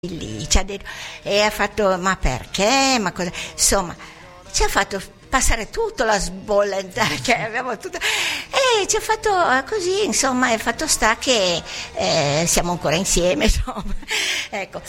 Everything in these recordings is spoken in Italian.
lì, ci ha detto, e ha fatto, ma perché, ma cosa, insomma, ci ha fatto passare tutto la sbolla, cioè abbiamo tutto, e ci ha fatto così, insomma, e fatto sta che siamo ancora insieme, insomma, ecco,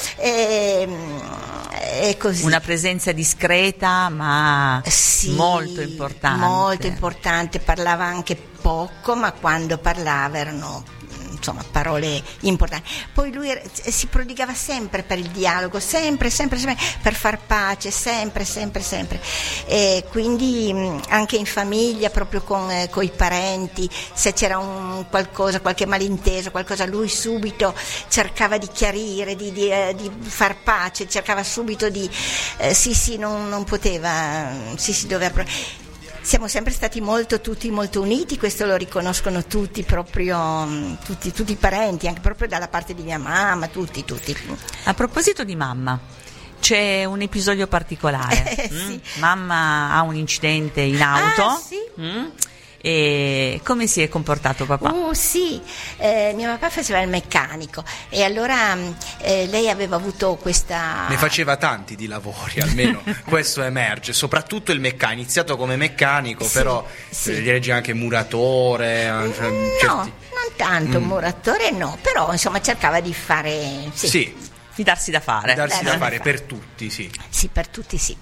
e così. Una presenza discreta ma sì, molto importante, parlava anche poco, ma quando parlava erano, insomma, parole importanti. Poi lui si prodigava sempre per il dialogo, sempre per far pace, sempre. E quindi anche in famiglia, proprio con i parenti, se c'era qualcosa, qualche malinteso, qualcosa, lui subito cercava di chiarire, di far pace, cercava subito di non poteva, doveva. Siamo sempre stati tutti molto uniti, questo lo riconoscono tutti, proprio tutti i parenti, anche proprio dalla parte di mia mamma, tutti. A proposito di mamma, c'è un episodio particolare. Sì. Mamma ha un incidente in auto. Sì. E come si è comportato papà? Sì, mio papà faceva il meccanico e allora lei aveva avuto questa... Ne faceva tanti di lavori, almeno questo emerge, soprattutto il meccanico, ha iniziato come meccanico, sì, però sì. Gli legge anche muratore. No, non tanto muratore no, però insomma cercava di fare... Sì. Di darsi da fare. Per tutti, sì. Sì, per tutti sì.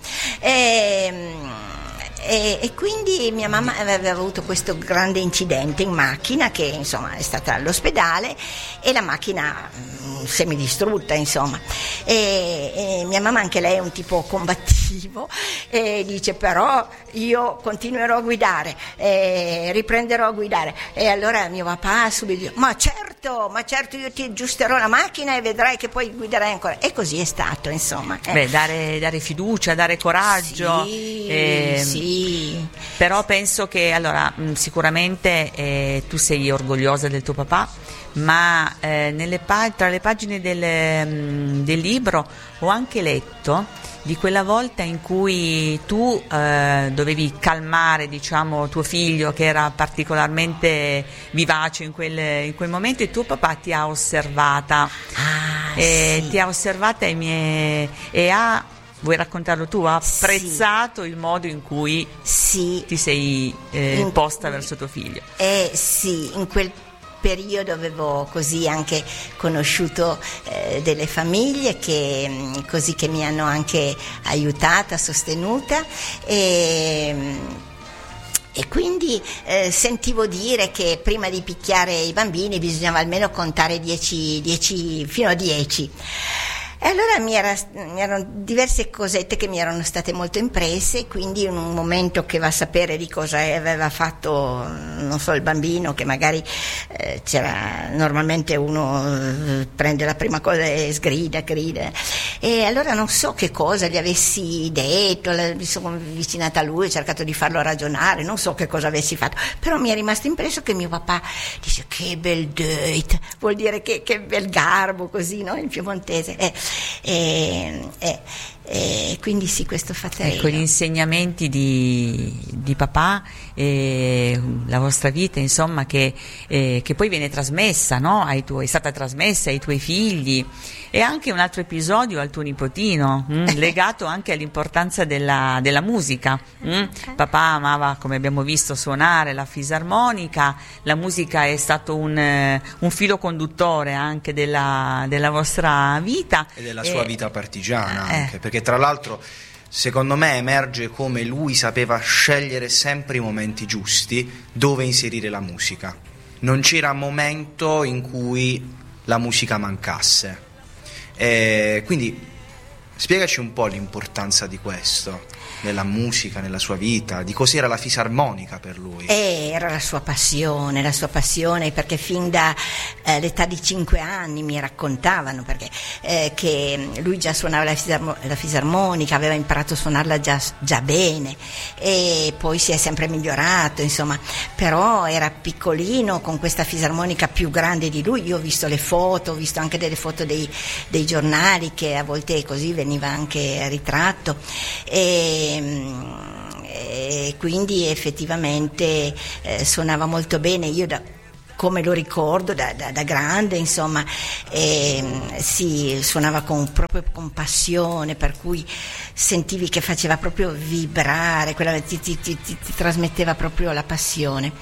E quindi mia mamma aveva avuto questo grande incidente in macchina, che insomma è stata all'ospedale, e la macchina semidistrutta, insomma, e mia mamma, anche lei è un tipo combattivo, e dice però io continuerò a guidare, riprenderò a guidare. E allora mio papà subito dice ma certo io ti aggiusterò la macchina e vedrai che poi guiderai ancora, e così è stato, insomma. Dare fiducia, dare coraggio. Sì. Però penso che allora sicuramente tu sei orgogliosa del tuo papà, ma tra le pagine del libro ho anche letto di quella volta in cui tu dovevi calmare, diciamo, tuo figlio che era particolarmente vivace in quel momento, e tuo papà ti ha osservata. Sì. Ti ha osservata vuoi raccontarlo tu? Ha apprezzato il modo in cui ti sei posta verso tuo figlio. Sì, in quel periodo avevo così anche conosciuto delle famiglie che mi hanno anche aiutata, sostenuta, e quindi sentivo dire che prima di picchiare i bambini bisognava almeno contare 10 fino a 10. E allora erano diverse cosette che mi erano state molto impresse, quindi in un momento che va a sapere di cosa aveva fatto, non so, il bambino, che magari c'era, normalmente uno prende la prima cosa e grida, e allora non so che cosa gli avessi detto, mi sono avvicinata a lui, ho cercato di farlo ragionare, non so che cosa avessi fatto, però mi è rimasto impresso che mio papà dice che bel date, vuol dire che bel garbo, così, no, in piemontese. Quindi sì, questo fa terreno. Ecco, gli insegnamenti di papà, la vostra vita, insomma, che poi viene trasmessa, no? È stata trasmessa ai tuoi figli, e anche un altro episodio al tuo nipotino, legato anche all'importanza della musica. Papà amava, come abbiamo visto, suonare la fisarmonica, la musica è stato un filo conduttore anche della vostra vita. E della sua vita partigiana anche, perché tra l'altro secondo me emerge come lui sapeva scegliere sempre i momenti giusti dove inserire la musica. Non c'era momento in cui la musica mancasse. Quindi spiegaci un po' l'importanza di questo, nella musica, nella sua vita, di cos'era la fisarmonica per lui. Era la sua passione, perché fin dall'età di 5 anni mi raccontavano che lui già suonava la fisarmonica, aveva imparato a suonarla già bene, e poi si è sempre migliorato, insomma, però era piccolino con questa fisarmonica più grande di lui. Io ho visto le foto, ho visto anche delle foto dei giornali, che a volte così veniva anche ritratto, e quindi effettivamente suonava molto bene. Io come lo ricordo da grande, insomma, si suonava proprio con passione, per cui sentivi che faceva proprio vibrare, ti trasmetteva proprio la passione.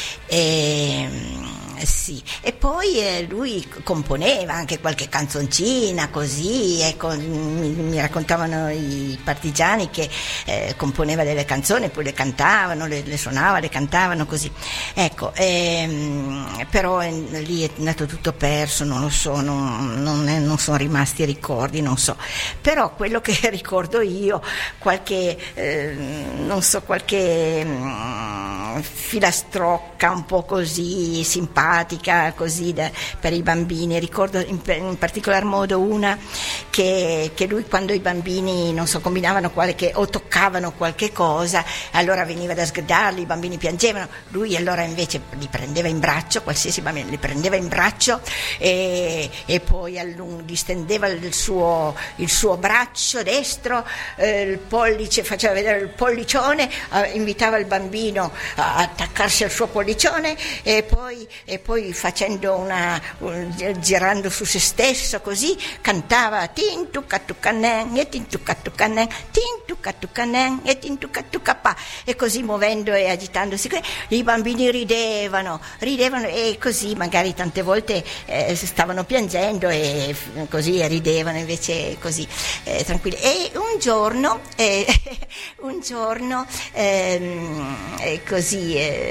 Sì. E poi lui componeva anche qualche canzoncina così, ecco, mi raccontavano i partigiani che componeva delle canzoni, poi le cantavano, le suonava, le cantavano così, ecco, però lì è andato tutto perso, non lo so, non sono rimasti ricordi, non so, però quello che ricordo io, qualche filastrocca un po' così simpatica così per i bambini. Ricordo in particolar modo una che lui, quando i bambini non so combinavano o toccavano qualche cosa, allora veniva da sgridarli, i bambini piangevano, lui allora invece li prendeva in braccio, qualsiasi bambino li prendeva in braccio e poi distendeva il suo braccio destro, il pollice, faceva vedere il pollicione, invitava il bambino a attaccarsi al suo pollicione e poi facendo girando su se stesso così cantava tin tucca tuccanen e tin tucca tuccanen, tin tucca tuccanen e tin tucca tuccapà, e così muovendo e agitandosi. I bambini ridevano e così magari tante volte stavano piangendo e così ridevano invece così tranquilli. E un giorno così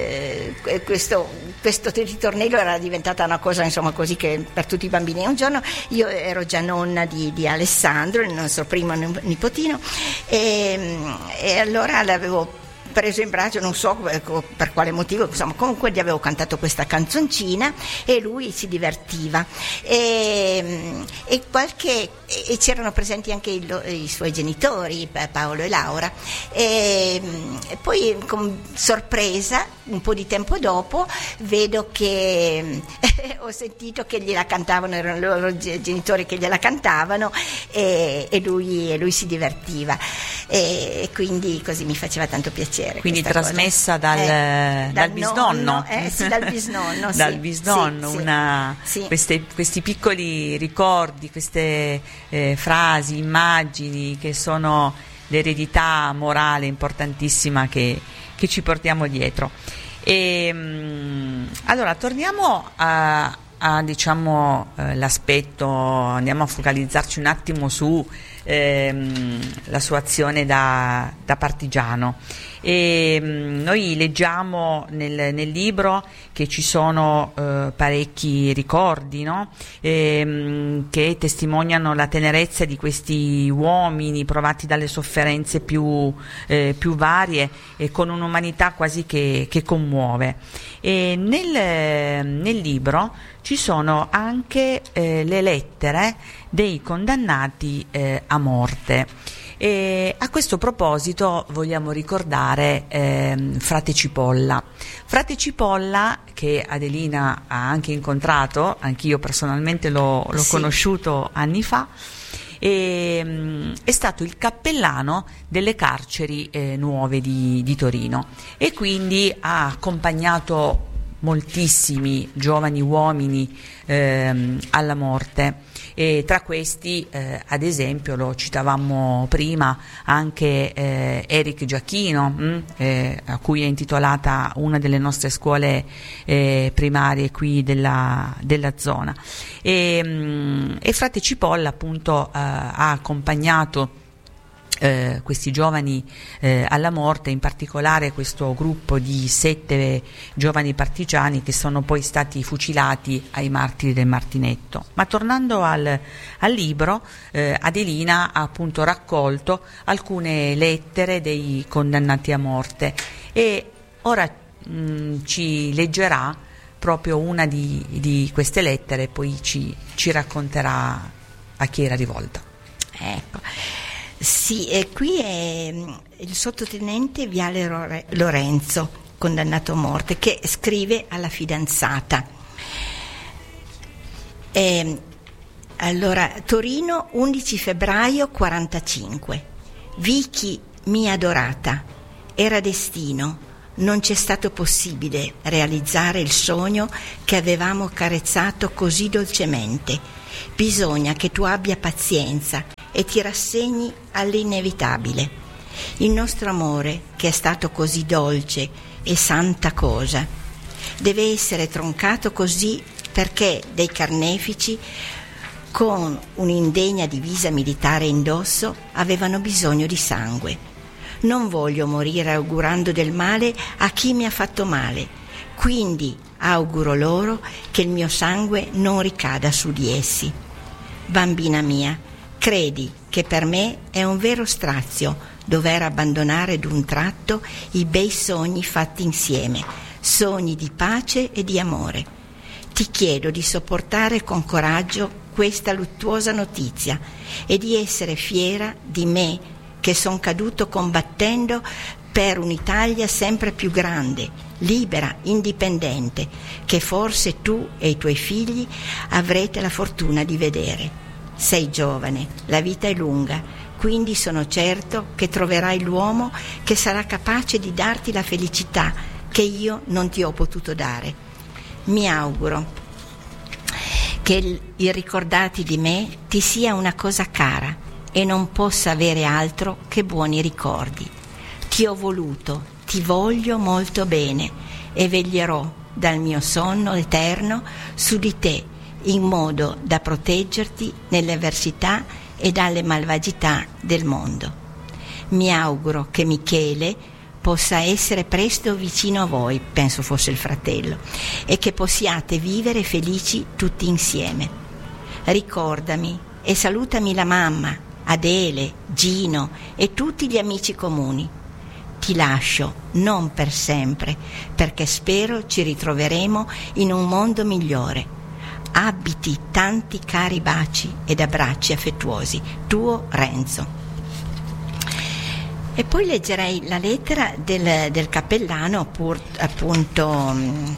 questo ritornello era diventata una cosa insomma così che per tutti i bambini. E un giorno io ero già nonna di Alessandro, il nostro primo nipotino, e allora l'avevo preso in braccio, non so per quale motivo, insomma comunque gli avevo cantato questa canzoncina e lui si divertiva e c'erano presenti anche i suoi genitori, Paolo e Laura, e poi con sorpresa un po' di tempo dopo vedo che ho sentito che gliela cantavano, erano i loro genitori che gliela cantavano e lui si divertiva e quindi così mi faceva tanto piacere. Quindi trasmessa dal bisnonno. Sì, dal bisnonno. Dal bisnonno, sì. Questi piccoli ricordi, queste frasi, immagini che sono l'eredità morale importantissima che ci portiamo dietro. Allora torniamo a diciamo l'aspetto, andiamo a focalizzarci un attimo su la sua azione da partigiano. Noi leggiamo nel libro che ci sono parecchi ricordi, no? Che testimoniano la tenerezza di questi uomini provati dalle sofferenze più varie e con un'umanità quasi che commuove. E nel libro ci sono anche le lettere dei condannati a morte. E a questo proposito vogliamo ricordare frate Cipolla. Frate Cipolla, che Adelina ha anche incontrato, anch'io personalmente l'ho conosciuto anni fa, è stato il cappellano delle carceri nuove di Torino e quindi ha accompagnato moltissimi giovani uomini alla morte. E tra questi, ad esempio, lo citavamo prima, anche Eric Giacchino, a cui è intitolata una delle nostre scuole primarie qui della zona. E frate Cipolla appunto ha accompagnato questi giovani alla morte, in particolare questo gruppo di 7 giovani partigiani che sono poi stati fucilati ai martiri del Martinetto. Ma tornando al libro, Adelina ha appunto raccolto alcune lettere dei condannati a morte e ora ci leggerà proprio una di queste lettere e poi ci racconterà a chi era rivolta. Ecco. Sì, e qui è il sottotenente Viale Lorenzo, condannato a morte, che scrive alla fidanzata. Allora, Torino, 11 febbraio 45. Vicky, mia adorata, era destino, non ci è stato possibile realizzare il sogno che avevamo carezzato così dolcemente. Bisogna che tu abbia pazienza e ti rassegni all'inevitabile. Il nostro amore, che è stato così dolce e santa cosa, deve essere troncato così perché dei carnefici con un'indegna divisa militare indosso avevano bisogno di sangue. Non voglio morire augurando del male a chi mi ha fatto male, quindi auguro loro che il mio sangue non ricada su di essi. Bambina mia, credi che per me è un vero strazio dover abbandonare d'un tratto i bei sogni fatti insieme, sogni di pace e di amore. Ti chiedo di sopportare con coraggio questa luttuosa notizia e di essere fiera di me che son caduto combattendo per un'Italia sempre più grande, libera, indipendente, che forse tu e i tuoi figli avrete la fortuna di vedere. Sei giovane, la vita è lunga, quindi sono certo che troverai l'uomo che sarà capace di darti la felicità che io non ti ho potuto dare. Mi auguro che il ricordarti di me ti sia una cosa cara e non possa avere altro che buoni ricordi. Ti ho voluto, ti voglio molto bene e veglierò dal mio sonno eterno su di te in modo da proteggerti nelle avversità e dalle malvagità del mondo. Mi auguro che Michele possa essere presto vicino a voi, penso fosse il fratello, e che possiate vivere felici tutti insieme. Ricordami e salutami la mamma, Adele, Gino e tutti gli amici comuni. Ti lascio, non per sempre, perché spero ci ritroveremo in un mondo migliore. Abiti tanti cari baci ed abbracci affettuosi. Tuo Renzo. E poi leggerei la lettera del cappellano, appunto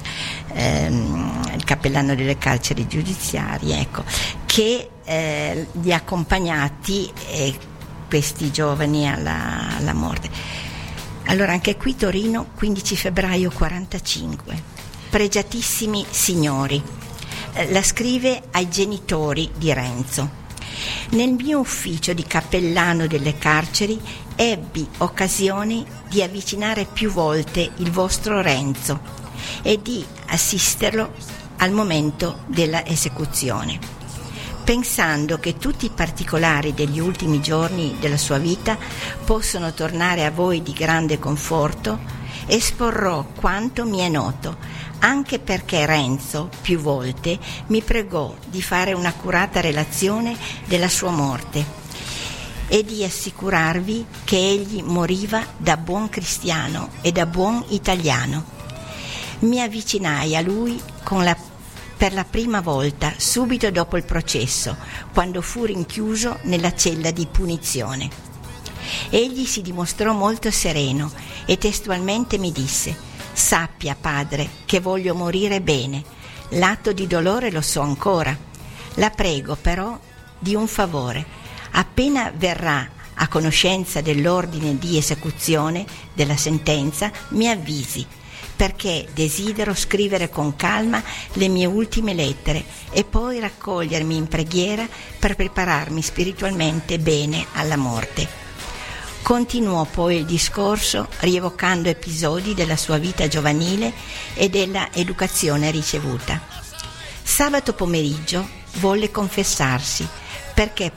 il cappellano delle carceri giudiziarie, ecco, che li ha accompagnati questi giovani alla morte. Allora, anche qui Torino, 15 febbraio 45. Pregiatissimi signori, la scrive ai genitori di Renzo. Nel mio ufficio di cappellano delle carceri ebbi occasione di avvicinare più volte il vostro Renzo e di assisterlo al momento della esecuzione. Pensando che tutti i particolari degli ultimi giorni della sua vita possono tornare a voi di grande conforto, esporrò quanto mi è noto, anche perché Renzo più volte mi pregò di fare un'accurata relazione della sua morte e di assicurarvi che egli moriva da buon cristiano e da buon italiano. Mi avvicinai a lui per la prima volta subito dopo il processo, quando fu rinchiuso nella cella di punizione. Egli si dimostrò molto sereno e testualmente mi disse: «Sappia, padre, che voglio morire bene. L'atto di dolore lo so ancora. La prego però di un favore. Appena verrà a conoscenza dell'ordine di esecuzione della sentenza, mi avvisi, perché desidero scrivere con calma le mie ultime lettere e poi raccogliermi in preghiera per prepararmi spiritualmente bene alla morte». Continuò poi il discorso rievocando episodi della sua vita giovanile e della educazione ricevuta. Sabato pomeriggio volle confessarsi perché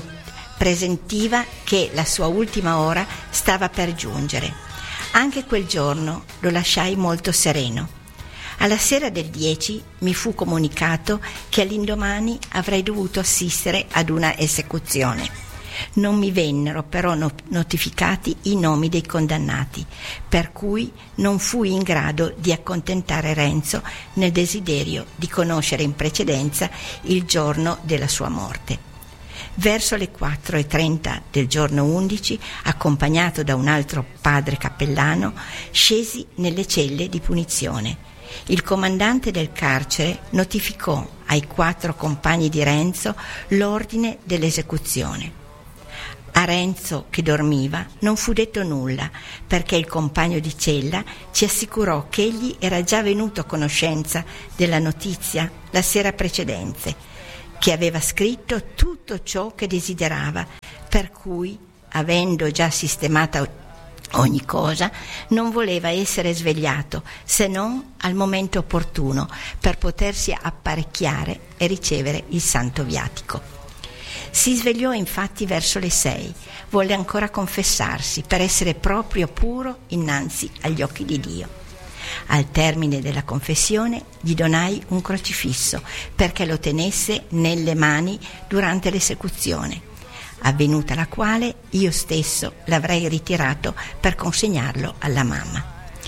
presentiva che la sua ultima ora stava per giungere. Anche quel giorno lo lasciai molto sereno. Alla sera del 10 mi fu comunicato che all'indomani avrei dovuto assistere ad una esecuzione. Non mi vennero però notificati i nomi dei condannati, per cui non fui in grado di accontentare Renzo nel desiderio di conoscere in precedenza il giorno della sua morte. Verso le 4:30 del giorno 11, accompagnato da un altro padre cappellano, scesi nelle celle di punizione. Il comandante del carcere notificò ai 4 compagni di Renzo l'ordine dell'esecuzione. A Renzo, che dormiva, non fu detto nulla, perché il compagno di cella ci assicurò che egli era già venuto a conoscenza della notizia la sera precedente, che aveva scritto tutto ciò che desiderava, per cui, avendo già sistemata ogni cosa, non voleva essere svegliato se non al momento opportuno per potersi apparecchiare e ricevere il santo viatico. Si svegliò infatti verso le 6, volle ancora confessarsi per essere proprio puro innanzi agli occhi di Dio. Al termine della confessione gli donai un crocifisso perché lo tenesse nelle mani durante l'esecuzione, avvenuta la quale io stesso l'avrei ritirato per consegnarlo alla mamma.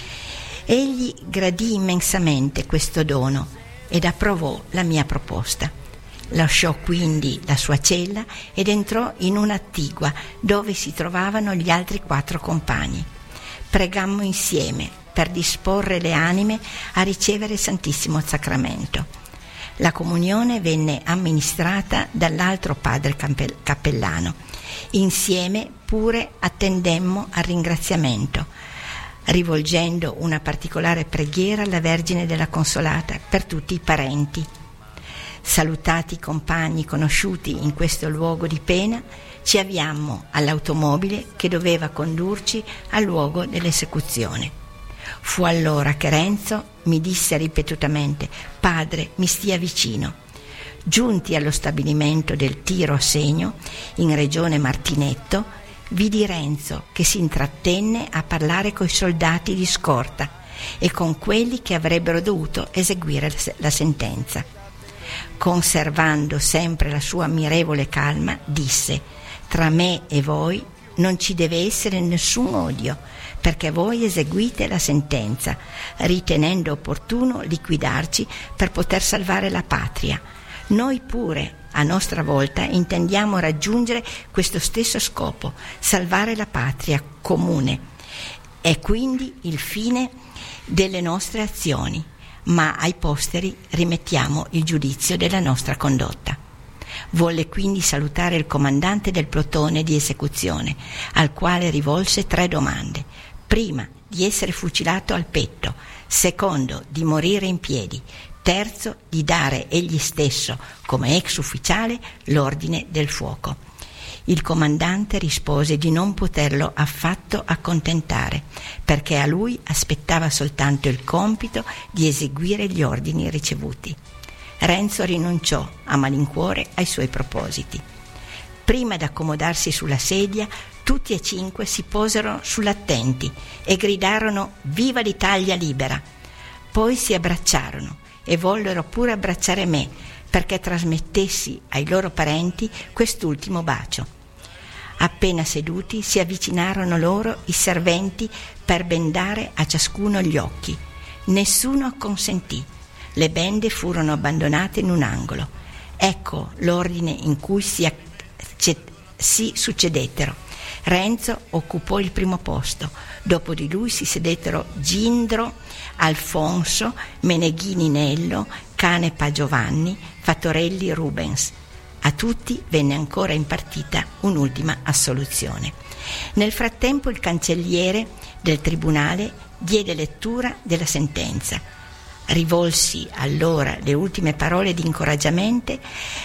Egli gradì immensamente questo dono ed approvò la mia proposta. Lasciò quindi la sua cella ed entrò in un'attigua dove si trovavano gli altri 4 compagni. Pregammo insieme per disporre le anime a ricevere il Santissimo Sacramento. La comunione venne amministrata dall'altro padre cappellano. Insieme pure attendemmo al ringraziamento, rivolgendo una particolare preghiera alla Vergine della Consolata per tutti i parenti. Salutati i compagni conosciuti in questo luogo di pena, ci avviammo all'automobile che doveva condurci al luogo dell'esecuzione. Fu allora che Renzo mi disse ripetutamente: «Padre, mi stia vicino». Giunti allo stabilimento del tiro a segno, in regione Martinetto, vidi Renzo che si intrattenne a parlare coi soldati di scorta e con quelli che avrebbero dovuto eseguire la sentenza. Conservando sempre la sua ammirevole calma, disse: «Tra me e voi non ci deve essere nessun odio, perché voi eseguite la sentenza, ritenendo opportuno liquidarci per poter salvare la patria. Noi pure, a nostra volta, intendiamo raggiungere questo stesso scopo, salvare la patria comune. È quindi il fine delle nostre azioni, ma ai posteri rimettiamo il giudizio della nostra condotta». Volle quindi salutare il comandante del plotone di esecuzione, al quale rivolse 3 domande: prima, di essere fucilato al petto; secondo, di morire in piedi; terzo, di dare egli stesso, come ex ufficiale, l'ordine del fuoco. Il comandante rispose di non poterlo affatto accontentare, perché a lui aspettava soltanto il compito di eseguire gli ordini ricevuti. Renzo rinunciò a malincuore ai suoi propositi. Prima d'accomodarsi sulla sedia, tutti e 5 si posero sull'attenti e gridarono «Viva l'Italia libera!». Poi si abbracciarono e vollero pure abbracciare me, perché trasmettessi ai loro parenti quest'ultimo bacio. Appena seduti si avvicinarono loro i serventi per bendare a ciascuno gli occhi. Nessuno acconsentì. Le bende furono abbandonate in un angolo. Ecco l'ordine in cui si succedettero. Renzo occupò il primo posto, dopo di lui si sedettero Gindro, Alfonso, Meneghini Nello, Canepa Giovanni, Fattorelli Rubens. A tutti venne ancora impartita un'ultima assoluzione. Nel frattempo il cancelliere del tribunale diede lettura della sentenza. Rivolsi allora le ultime parole di incoraggiamento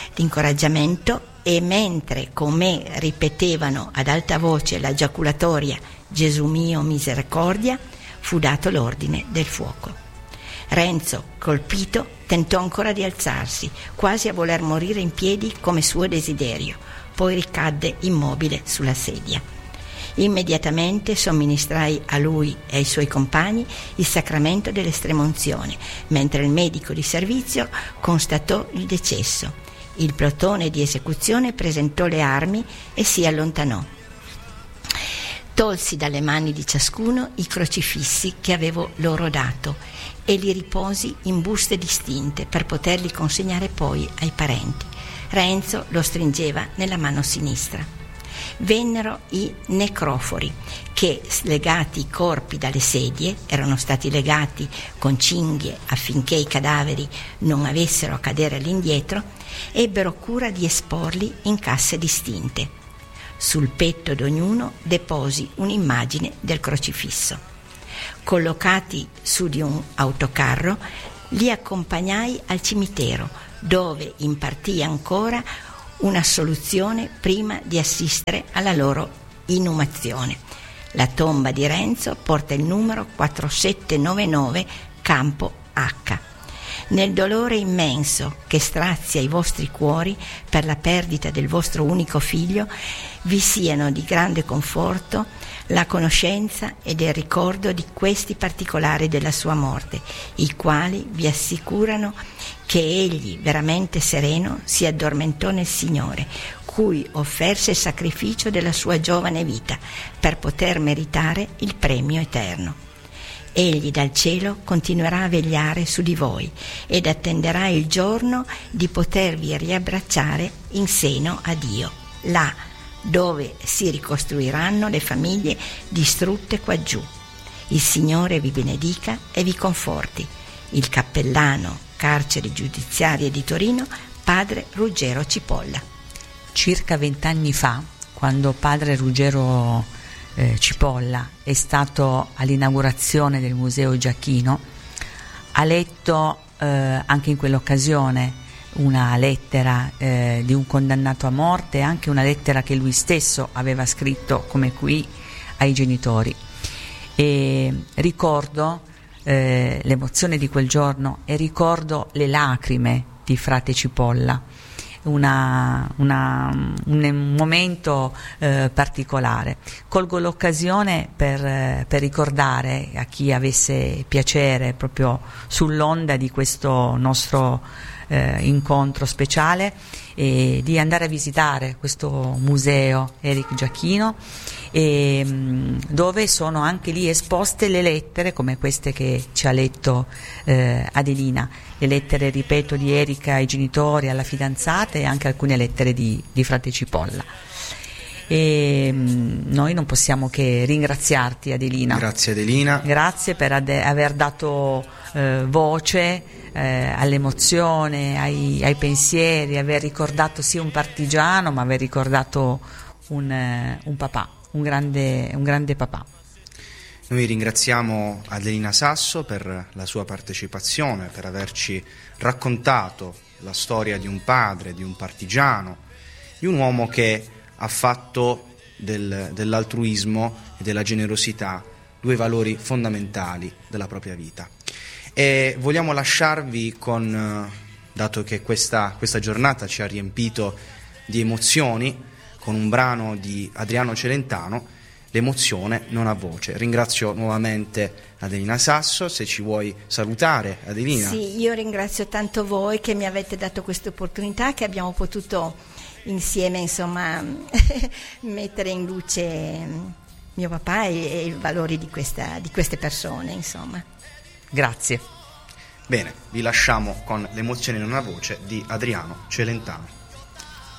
e mentre con me ripetevano ad alta voce la giaculatoria «Gesù mio, misericordia», fu dato l'ordine del fuoco. Renzo, colpito, tentò ancora di alzarsi, quasi a voler morire in piedi come suo desiderio, poi ricadde immobile sulla sedia. Immediatamente somministrai a lui e ai suoi compagni il sacramento dell'estremunzione, mentre il medico di servizio constatò il decesso. Il plotone di esecuzione presentò le armi e si allontanò. Tolsi dalle mani di ciascuno i crocifissi che avevo loro dato e li riposi in buste distinte per poterli consegnare poi ai parenti. Renzo lo stringeva nella mano sinistra. Vennero i necrofori che, slegati i corpi dalle sedie, erano stati legati con cinghie affinché i cadaveri non avessero a cadere all'indietro, ebbero cura di esporli in casse distinte. sul petto d'ognuno deposi un'immagine del crocifisso. Collocati su di un autocarro, li accompagnai al cimitero, dove impartii ancora un'assoluzione prima di assistere alla loro inumazione. La tomba di Renzo porta il numero 4799 Campo H. Nel dolore immenso che strazia i vostri cuori per la perdita del vostro unico figlio, vi siano di grande conforto la conoscenza ed il ricordo di questi particolari della sua morte, i quali vi assicurano che egli, veramente sereno, si addormentò nel Signore, cui offerse il sacrificio della sua giovane vita per poter meritare il premio eterno. Egli dal cielo continuerà a vegliare su di voi ed attenderà il giorno di potervi riabbracciare in seno a Dio, là dove si ricostruiranno le famiglie distrutte quaggiù. Il Signore vi benedica e vi conforti. Il cappellano, carcere giudiziarie di Torino, padre Ruggero Cipolla. Circa 20 anni fa, quando padre Ruggero Cipolla è stato all'inaugurazione del Museo Giachino, ha letto anche in quell'occasione una lettera di un condannato a morte e anche una lettera che lui stesso aveva scritto come qui ai genitori, e ricordo l'emozione di quel giorno e ricordo le lacrime di frate Cipolla, un momento particolare. Colgo l'occasione per ricordare a chi avesse piacere, proprio sull'onda di questo nostro incontro speciale, di andare a visitare questo museo Eric Giachino, dove sono anche lì esposte le lettere come queste che ci ha letto Adelina, le lettere, ripeto, di Erika ai genitori, alla fidanzata, e anche alcune lettere di frate Cipolla. E noi non possiamo che ringraziarti, Adelina. Grazie Adelina. Grazie per aver dato voce all'emozione, ai pensieri, aver ricordato sì un partigiano, ma aver ricordato un papà, un grande papà. Noi ringraziamo Adelina Sasso per la sua partecipazione, per averci raccontato la storia di un padre, di un partigiano, di un uomo che ha fatto dell'altruismo e della generosità due valori fondamentali della propria vita. E vogliamo lasciarvi dato che questa giornata ci ha riempito di emozioni, con un brano di Adriano Celentano, L'emozione non ha voce. Ringrazio nuovamente Adelina Sasso, se ci vuoi salutare, Adelina. Sì, io ringrazio tanto voi che mi avete dato questa opportunità, che abbiamo potuto insieme, insomma, mettere in luce mio papà e i valori di queste persone, insomma. Grazie. Bene, vi lasciamo con L'emozione non ha voce di Adriano Celentano.